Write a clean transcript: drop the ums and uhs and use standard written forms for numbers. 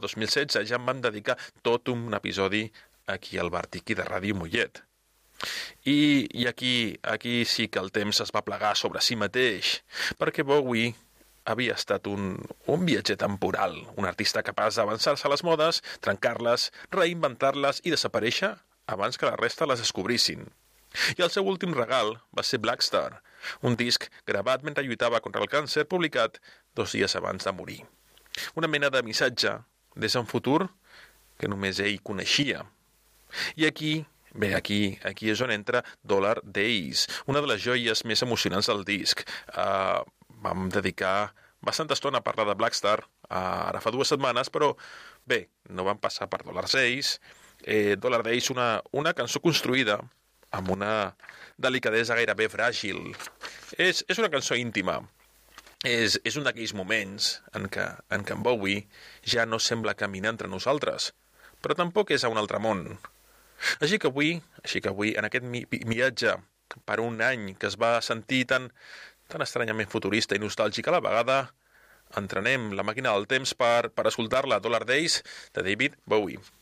2016 ja em vam dedicar tot un episodi aquí al Bartiqui de Ràdio Mollet. I aquí sí que el temps es va plegar sobre si mateix, perquè Bowie havia estat un viatger temporal, un artista capaç d'avançar-se a les modes, trencar-les, reinventar-les i desaparèixer abans que la resta les descobrissin. I el seu últim regal va ser Black Star, un disc gravat mentre lluitava contra el càncer, publicat 2 dies abans de morir. Una mena de missatge des d'un futur que només ell coneixia. I aquí és on entra Dollar Days, una de les joies més emocionants del disc. Vam dedicar bastanta estona a parlar de Black Star, ara fa 2 setmanes, però bé, no vam passar per Dollar Days. Dollar Days, una cançó construïda amb una delicadesa gairebé fràgil. És una cançó íntima. És un d'aquells moments en què en Bowie ja no sembla caminar entre nosaltres, però tampoc és a un altre món. Així que avui, en aquest viatge per un any que es va sentir tan estranyament futurista i nostàlgic a la vegada, entrenem la màquina del temps per escoltar-la, Dollar Days, de David Bowie.